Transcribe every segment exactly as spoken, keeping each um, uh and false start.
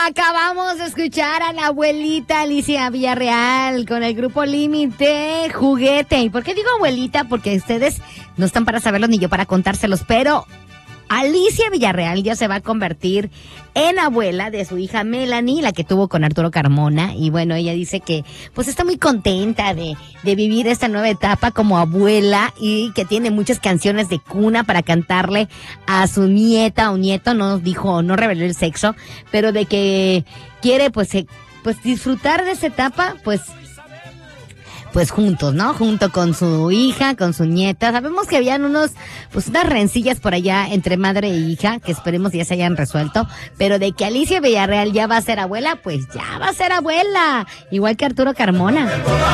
Acabamos de escuchar a la abuelita Alicia Villarreal con el grupo Límite, Juguete. ¿Y por qué digo abuelita? Porque ustedes no están para saberlo ni yo para contárselos, pero Alicia Villarreal ya se va a convertir en abuela de su hija Melanie, la que tuvo con Arturo Carmona. Y bueno, ella dice que pues está muy contenta de, de vivir esta nueva etapa como abuela y que tiene muchas canciones de cuna para cantarle a su nieta o nieto. No dijo, no reveló el sexo, pero de que quiere pues, eh, pues disfrutar de esa etapa, pues pues juntos, ¿no? Junto con su hija, con su nieta. Sabemos que habían unos, pues unas rencillas por allá entre madre e hija, que esperemos ya se hayan resuelto, pero de que Alicia Villarreal ya va a ser abuela, pues ya va a ser abuela, igual que Arturo Carmona.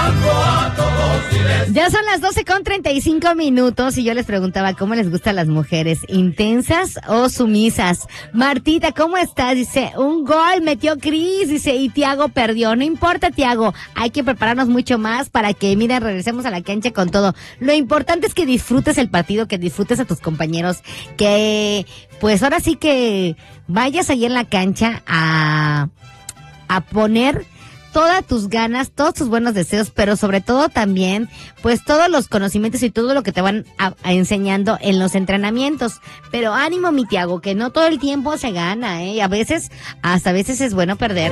Ya son las doce con treinta y cinco minutos y yo les preguntaba cómo les gustan las mujeres, intensas o sumisas. Martita, ¿cómo estás? Dice, un gol metió Cris, dice, y Tiago perdió. No importa, Tiago, hay que prepararnos mucho más para que, mira, regresemos a la cancha con todo. Lo importante es que disfrutes el partido, que disfrutes a tus compañeros, que pues ahora sí que vayas ahí en la cancha a, a poner todas tus ganas, todos tus buenos deseos, pero sobre todo también, pues todos los conocimientos y todo lo que te van a, a enseñando en los entrenamientos. Pero ánimo, mi Tiago, que no todo el tiempo se gana, ¿eh? A veces, hasta a veces es bueno perder.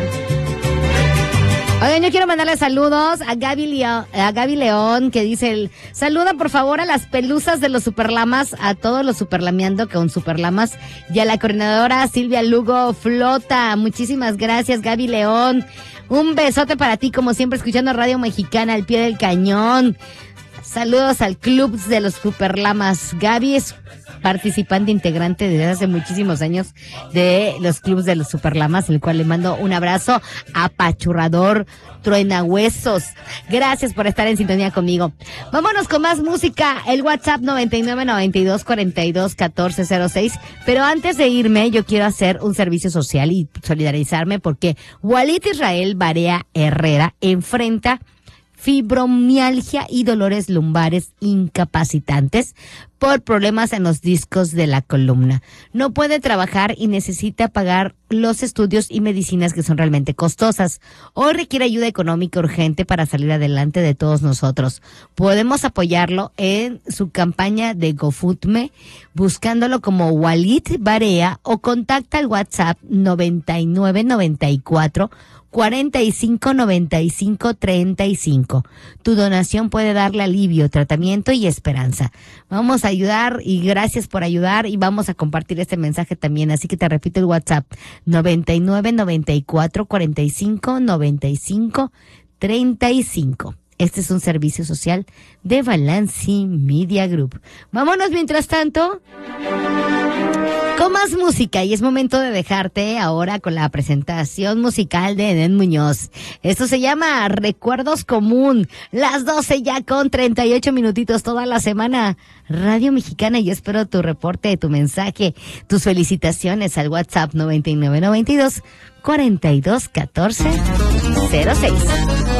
Oigan, yo quiero mandarle saludos a Gaby León, a Gaby León, que dice, el, saluda por favor a las pelusas de los Superlamas, a todos los Superlameando con Superlamas, y a la coordinadora Silvia Lugo Flota. Muchísimas gracias, Gaby León. Un besote para ti, como siempre, escuchando Radio Mexicana al pie del cañón. Saludos al club de los Superlamas. Gaby es participante integrante desde hace muchísimos años de los clubes de los Superlamas, el cual le mando un abrazo apachurrador, truenahuesos. Gracias por estar en sintonía conmigo. Vámonos con más música. El WhatsApp noventa y nueve, noventa y dos, cuarenta y dos, catorce cero seis. Pero antes de irme, yo quiero hacer un servicio social y solidarizarme porque Walid Israel Barea Herrera enfrenta fibromialgia y dolores lumbares incapacitantes por problemas en los discos de la columna. No puede trabajar y necesita pagar los estudios y medicinas que son realmente costosas. Hoy requiere ayuda económica urgente para salir adelante de todos nosotros. Podemos apoyarlo en su campaña de GoFundMe buscándolo como Walid Barea o contacta al WhatsApp noventa y nueve, noventa y cuatro, cuarenta y cinco, noventa y cinco, treinta y cinco. Tu donación puede darle alivio, tratamiento y esperanza. Vamos a ayudar y gracias por ayudar y vamos a compartir este mensaje también. Así que te repito el WhatsApp noventa y nueve, noventa y cuatro, cuarenta y cinco, noventa y cinco, treinta y cinco. Este es un servicio social de Balanci Media Group. Vámonos mientras tanto con más música y es momento de dejarte ahora con la presentación musical de Eden Muñoz. Esto se llama Recuerdos Común. Las doce ya con treinta y ocho minutitos toda la semana. Radio Mexicana, y espero tu reporte, tu mensaje, tus felicitaciones al WhatsApp noventa y nueve, noventa y dos, cuarenta y dos, catorce cero seis.